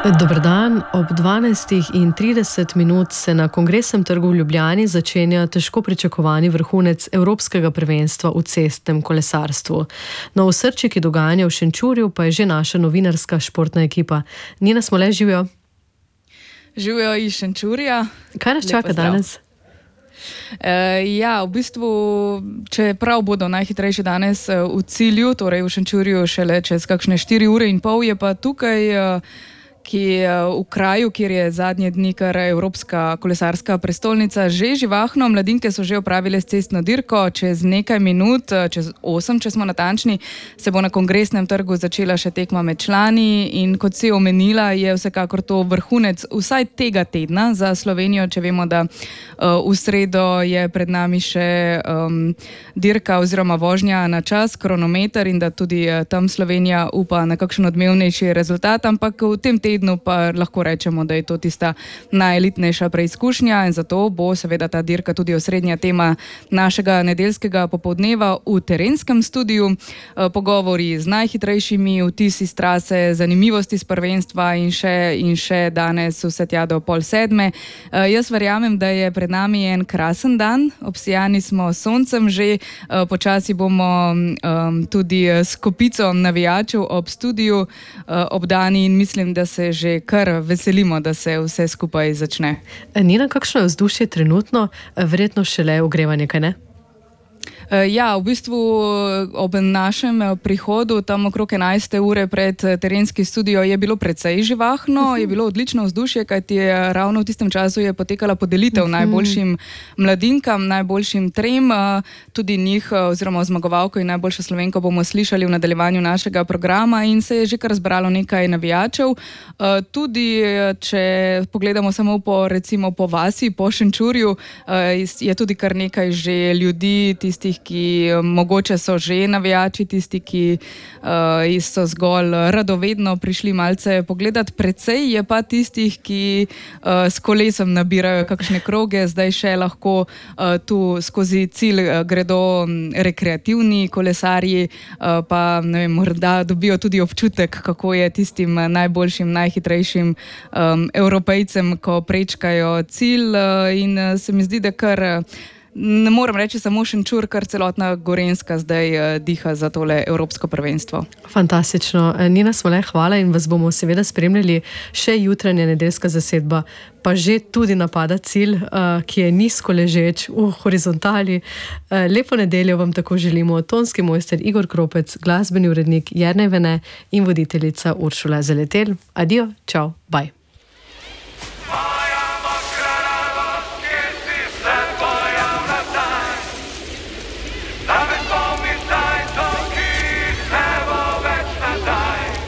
Dober dan. Ob 12:30 se na Kongresnem trgu v Ljubljani začenja težko pričakovani vrhunec Evropskega prvenstva v cestnem kolesarstvu. No, v srčiki dogajanja v Šenčurju pa je že naša novinarska športna ekipa. Nina Smole, živijo. Živijo iz Šenčurja. Kaj nas čaka danes? V bistvu, čeprav bodo najhitrejši danes v cilju, torej v Šenčurju šele čez kakšne 4 ure in pol, je pa tukaj ki je v kraju, kjer je zadnje dni kar Evropska kolesarska prestolnica, že živahno. Mladinke so že opravile cestno dirko. Čez nekaj minut, čez 8, če smo natančni, se bo na Kongresnem trgu začela še tekma med člani in kot si omenila, je vsekakor to vrhunec vsaj tega tedna za Slovenijo, če vemo, da v sredo je pred nami še dirka oziroma vožnja na čas, kronometer, in da tudi tam Slovenija upa na kakšen odmevnejši rezultat, ampak v tem tednu pa lahko rečemo, da je to tista najelitnejša preizkušnja in zato bo seveda ta dirka tudi osrednja tema našega nedeljskega popoldneva v terenskem studiu. Pogovori z najhitrejšimi, vtisi s trase, zanimivosti z prvenstva in še danes vse tja do 6:30. Jaz verjamem, da je pred nami en krasen dan, obsijani smo s soncem že, počasi bomo tudi s kopico navijačev ob studiu obdani in mislim, da se že kar veselimo, da se vse skupaj začne. Nina, kakšno je vzdušje trenutno? Verjetno šele ogrevanje, kaj ne? V bistvu ob našem prihodu, tam okrog 11. ure pred terenski studio, je bilo precej živahno, je bilo odlično vzdušje, kajti ravno v tistem času je potekala podelitev najboljšim mladinkam, najboljšim trem, tudi njih oziroma zmagovalko in najboljšo Slovenko bomo slišali v nadaljevanju našega programa in se je že kar zbralo nekaj navijačev. Tudi, če pogledamo samo recimo po vasi, po Šenčurju, je tudi kar nekaj že ljudi, tistih, ki mogoče so že navijači, tisti, ki so zgolj radovedno prišli malce pogledat. Precej je pa tistih, ki s kolesom nabirajo kakšne kroge, zdaj še lahko tu skozi cilj gredo rekreativni kolesarji, pa ne vem, morda dobijo tudi občutek, kako je tistim najboljšim, najhitrejšim Evropejcem, ko prečkajo cilj, in se mi zdi, da kar ne morem reči samo Šenčur, kar celotna Gorenjska zdaj diha za tole Evropsko prvenstvo. Fantastično. Nina Smole, hvala in vas bomo seveda spremljali še jutranja nedeljska zasedba, pa že tudi napada cilj, ki je nizko ležeč v horizontali. Lepo nedeljo vam tako želimo tonski mojster Igor Kropec, glasbeni urednik Jernej Vene in voditeljica Uršula Zaletel. Adijo, čau, bye.